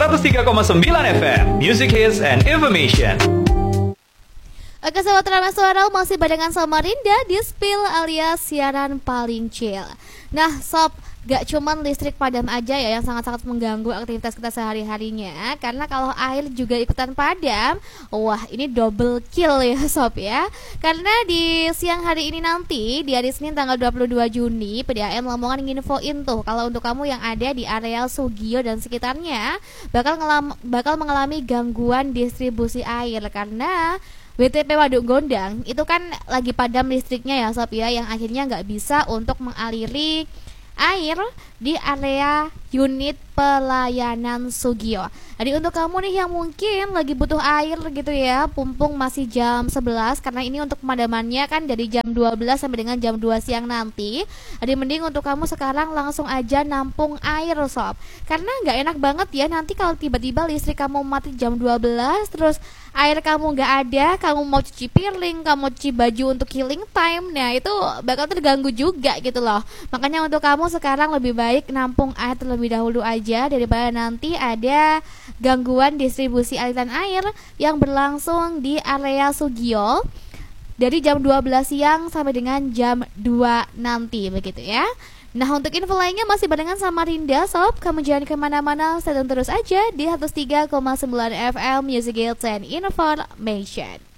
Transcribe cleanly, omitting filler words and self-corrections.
103,9 FM Music Hits and Information. Oke sobat Transmedia, masih barengan sama Rinda di Spill alias siaran paling chill. Nah sob, gak cuman listrik padam aja ya yang sangat-sangat mengganggu aktivitas kita sehari-harinya. Karena kalau air juga ikutan padam, wah ini double kill ya sob ya. Karena di siang hari ini nanti, di hari Senin tanggal 22 Juni PDAM Lamongan nginfoin tuh kalau untuk kamu yang ada di area Sugio dan sekitarnya bakal mengalami gangguan distribusi air. Karena WTP Waduk Gondang itu kan lagi padam listriknya ya sob ya, yang akhirnya nggak bisa untuk mengaliri air di area unit pelayanan Sugio. Jadi untuk kamu nih yang mungkin lagi butuh air gitu ya, pumpung masih jam 11 karena ini untuk pemadamannya kan dari jam 12 sampai dengan jam 2 siang nanti. Jadi mending untuk kamu sekarang langsung aja nampung air sob. Karena nggak enak banget ya nanti kalau tiba-tiba listrik kamu mati jam 12 terus air kamu nggak ada, kamu mau cuci piring, kamu cuci baju untuk healing time, nah itu bakal terganggu juga gitu loh. Makanya untuk kamu sekarang lebih baik nampung air terlebih dahulu aja daripada nanti ada gangguan distribusi aliran air yang berlangsung di area Sugio dari jam 12 siang sampai dengan jam 2 nanti begitu ya. Nah untuk info lainnya masih barengan sama Rinda sob, kamu jangan kemana-mana, stay tune terus aja di 103,9 FM Music Hits and Information.